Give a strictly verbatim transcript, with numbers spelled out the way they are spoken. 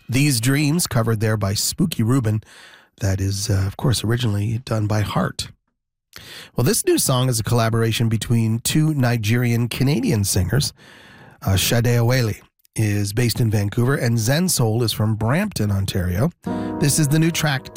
These Dreams, covered there by Spooky Rubin. That is, uh, of course, originally done by Heart. Well, this new song is a collaboration between two Nigerian-Canadian singers. Uh, Sade Awele is based in Vancouver, and Zen Soul is from Brampton, Ontario. This is the new track,